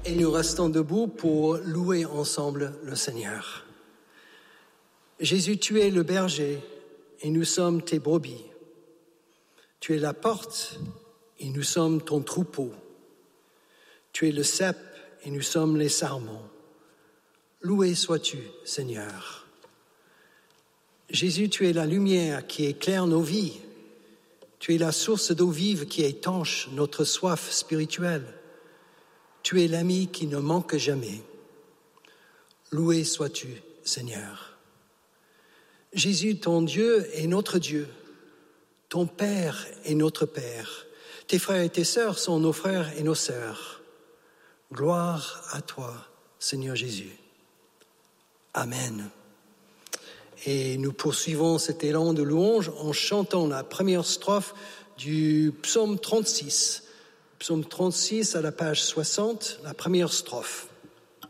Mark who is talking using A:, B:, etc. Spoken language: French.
A: Et nous restons debout pour louer ensemble le Seigneur. Jésus, tu es le berger et nous sommes tes brebis. Tu es la porte et nous sommes ton troupeau. Tu es le cep et nous sommes les sarments. Loué sois-tu, Seigneur. Jésus, tu es la lumière qui éclaire nos vies. Tu es la source d'eau vive qui étanche notre soif spirituelle. Tu es l'ami qui ne manque jamais. Loué sois-tu, Seigneur. Jésus, ton Dieu est notre Dieu. Ton Père est notre Père. Tes frères et tes sœurs sont nos frères et nos sœurs. Gloire à toi, Seigneur Jésus. Amen. Et nous poursuivons cet élan de louange en chantant la première strophe du psaume 36. Psaume 36 à la page 60, la première strophe.